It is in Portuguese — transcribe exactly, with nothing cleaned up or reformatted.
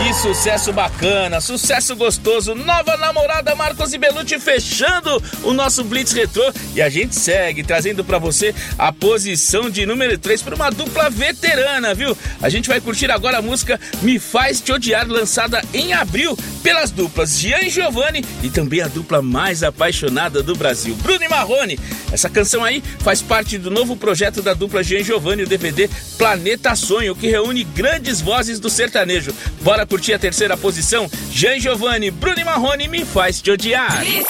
Que sucesso bacana, sucesso gostoso. Nova namorada Marcos e Belucci fechando o nosso Blitz Retrô. E a gente segue trazendo pra você a posição de número três para uma dupla veterana, viu? A gente vai curtir agora a música Me Faz Te Odiar, lançada em abril pelas duplas Gian e Giovanni e também a dupla mais apaixonada do Brasil, Bruno e Marrone. Essa canção aí faz parte do novo projeto da dupla Gian e Giovanni, o D V D Planeta Sonho, que reúne grandes vozes do sertanejo. Bora curtir a terceira posição? Gian e Giovanni, Bruno e Marrone, Me Faz Te Odiar.